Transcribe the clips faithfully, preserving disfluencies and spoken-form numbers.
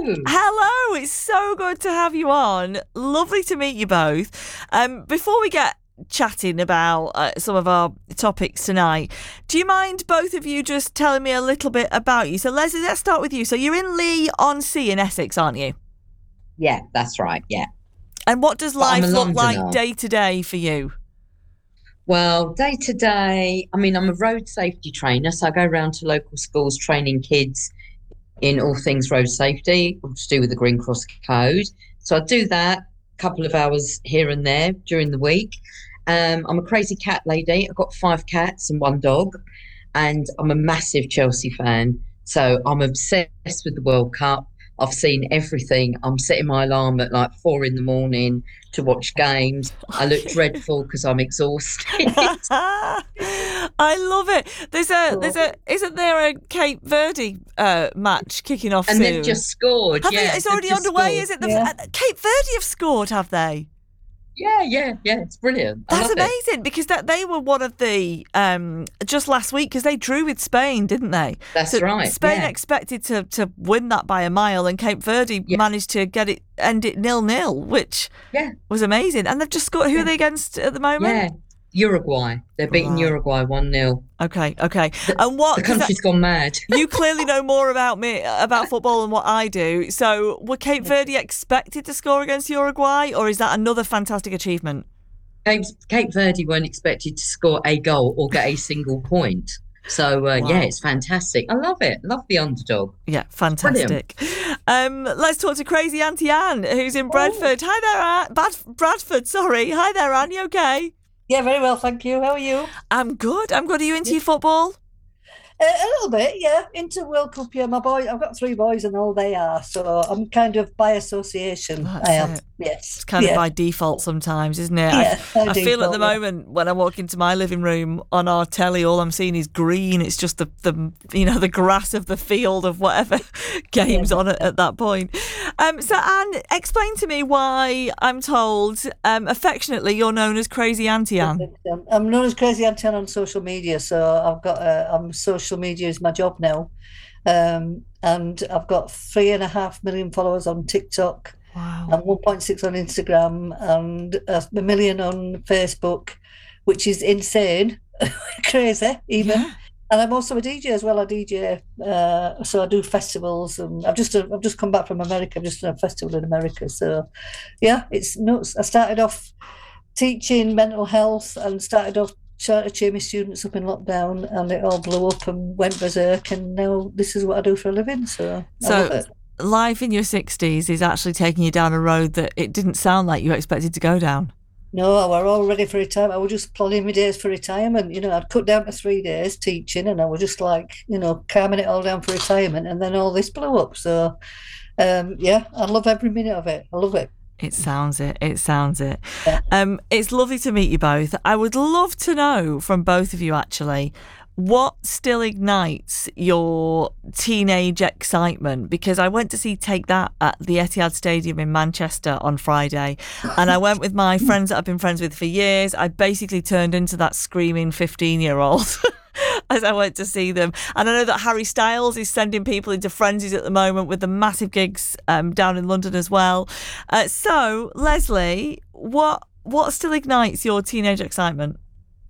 Hello, it's so good to have you on. Lovely to meet you both. Um, before we get chatting about uh, some of our topics tonight, do you mind both of you just telling me a little bit about you? So Leslie, let's start with you. So you're in Leigh-on-Sea in Essex, aren't you? Yeah, that's right. Yeah. And what does But I'm life a look like Londoner. day to day for you? Well, day to day, I mean, I'm a road safety trainer, so I go around to local schools training kids in all things road safety, all to do with the Green Cross Code. So I do that a couple of hours here and there during the week. Um, I'm a crazy cat lady. I've got five cats and one dog, and I'm a massive Chelsea fan. So I'm obsessed with the World Cup. I've seen everything. I'm setting my alarm at like four in the morning to watch games. I look dreadful because I'm exhausted. I love it. There's a, there's a, isn't there a Cape Verde uh, match kicking off And they've soon? just scored. Have they? Yeah, It's they've already just underway, scored. is it? The, Yeah. uh, Cape Verde have scored, have they? Yeah, yeah, yeah. It's brilliant. I That's love it. amazing because that they were one of the um, just last week because they drew with Spain, didn't they? That's So right. Spain Yeah, expected to to win that by a mile, and Cape Verde yeah, managed to get it end it nil nil, which yeah, was amazing. And they've just scored. Who are yeah, they against at the moment? yeah. Uruguay. They're beating Right. Uruguay one nil. Okay. Okay. The, And what? the Because country's gone mad. you clearly know more about me about football than what I do. So were Cape Verde expected to score against Uruguay, or is that another fantastic achievement? Cape, Cape Verde weren't expected to score a goal or get a single point. So, uh, yeah, Wow. it's fantastic. I love it. Love the underdog. Yeah, Brilliant. fantastic. Um, let's talk to Crazy Auntie Anne, who's in Oh, Bradford. Hi there, Anne. Bad- Bradford, sorry. Hi there, Anne. You okay? yeah, very well, thank you. How are you? I'm good. I'm good. Are you into Yeah. your football? Uh, a little bit, yeah. Into World Cup, yeah. My boy, I've got three boys, and all they are, so I'm kind of by association. That's I am. it. Yes, It's kind of yeah, by default sometimes, isn't it? I, yeah. I I do feel at the thought, yeah. moment when I walk into my living room on our telly, all I'm seeing is green. It's just the, the you know the grass of the field of whatever Yeah. game's on at, at that point. Um, so Anne, explain to me why I'm told um, affectionately you're known as Crazy Auntie Anne. Um, I'm known as Crazy Anton on social media, so I've got uh, um, social media is my job now, um, and I've got three and a half million followers on TikTok, Wow. and one point six on Instagram, and a million on Facebook, which is insane, crazy even. Yeah. And I'm also a D J as well. I D J, uh, so I do festivals, and I've just I've just come back from America. I've just done a festival in America, so yeah, it's nuts. I started off teaching mental health and started off trying to cheer my students up in lockdown, and it all blew up and went berserk. And now this is what I do for a living, so I love So it. life in your sixties is actually taking you down a road that it didn't sound like you expected to go down. No, we're all ready for retirement. I was just planning my days for retirement. You know, I'd cut down to three days teaching, and I was just like, you know, calming it all down for retirement. And then all this blew up. So, um, yeah, I love every minute of it. I love it. It sounds it. It sounds it. Yeah. Um, it's lovely to meet you both. I would love to know from both of you actually what still ignites your teenage excitement, because I went to see Take That at the Etihad Stadium in Manchester on Friday, and I went with my friends that I've been friends with for years. I basically turned into that screaming fifteen year old as I went to see them. And I know that Harry Styles is sending people into frenzies at the moment with the massive gigs um, down in London as well. Uh, so, Leslie, what what still ignites your teenage excitement?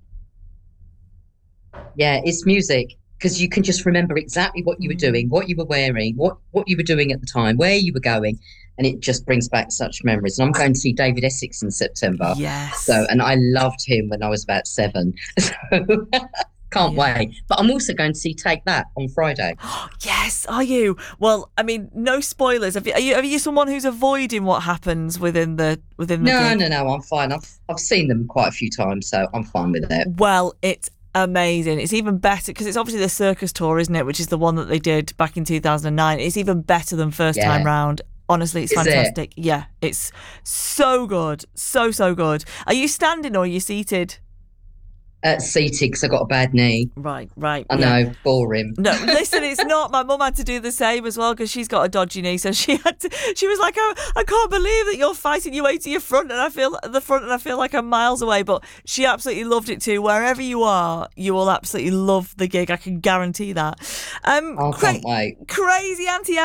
Yeah, it's music because you can just remember exactly what you were doing, what you were wearing, what, what you were doing at the time, where you were going. And it just brings back such memories. And I'm going to see David Essex in September. Yes. So, and I loved him when I was about seven. So can't Yeah. wait. But I'm also going to see Take That on Friday. Yes, are you? Well, I mean, no spoilers. Have you, are you, are you someone who's avoiding what happens within the within the No, gig? no, no, I'm fine. I've I've seen them quite a few times, so I'm fine with it. Well, it's amazing. It's even better because it's obviously the circus tour, isn't it? Which is the one that they did back in two thousand nine. It's even better than first time Yeah. round. Honestly, it's Is it? fantastic. Yeah, it's so good. So, so good. Are you standing or are you seated? Uh, seated because I got a bad knee. Right, right. I yeah. know, boring. No, listen, it's not. My mum had to do the same as well because she's got a dodgy knee. So she had to. She was like, "Oh, I can't believe that you're fighting your way to your front, and I feel the front, and I feel like I'm miles away." But she absolutely loved it too. Wherever you are, you will absolutely love the gig. I can guarantee that. Um, I cra- can't wait. crazy Auntie